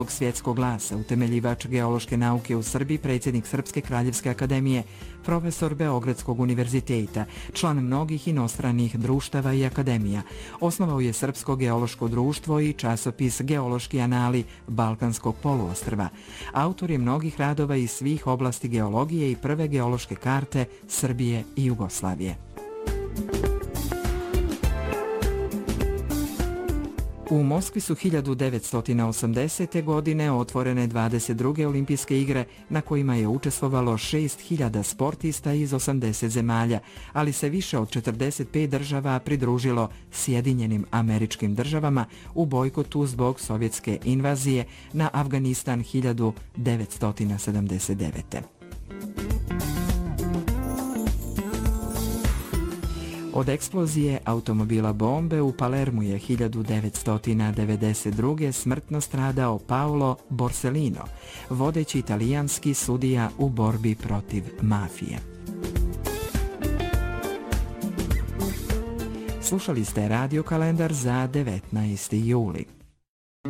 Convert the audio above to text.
svjetskog glasa, utemeljivač geološke nauke u Srbiji, predsjednik Srpske kraljevske akademije, profesor Beogradskog univerziteta, član mnogih inostranih društava i akademija. Osnovao je Srpsko geološko društvo i časopis Geološki anali Balkanskog poluostrva. Autor je mnogih radova iz svih oblasti geologije i prve geološke karte Srbije i Jugoslavije. U Moskvi su 1980. godine otvorene 22. olimpijske igre na kojima je učestvovalo 6.000 sportista iz 80 zemalja, ali se više od 45 država pridružilo Sjedinjenim Američkim Državama u bojkotu zbog sovjetske invazije na Afganistan 1979. Od eksplozije automobila bombe u Palermu je 1992. smrtno stradao Paolo Borsellino, vodeći italijanski sudija u borbi protiv mafije. Slušali ste radio kalendar za 19. juli.